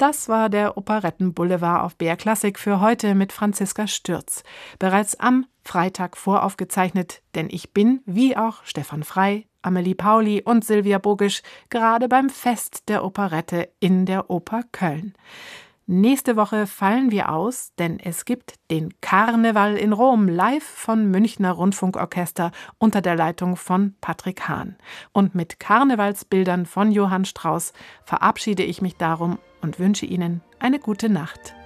Das war der Operettenboulevard auf BR Klassik für heute mit Franziska Stürz. Bereits am Freitag voraufgezeichnet, denn ich bin, wie auch Stefan Frey, Amelie Pauli und Silvia Bogisch, gerade beim Fest der Operette in der Oper Köln. Nächste Woche fallen wir aus, denn es gibt den Karneval in Rom live von Münchner Rundfunkorchester unter der Leitung von Patrick Hahn. Und mit Karnevalsbildern von Johann Strauss verabschiede ich mich darum und wünsche Ihnen eine gute Nacht.